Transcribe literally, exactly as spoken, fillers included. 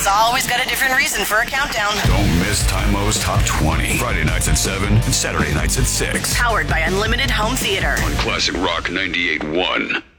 always got a different reason for a countdown. Don't miss Tymo's Top twenty. Friday nights at seven and Saturday nights at six. Powered by Unlimited Home Theater. On Classic Rock ninety-eight point one.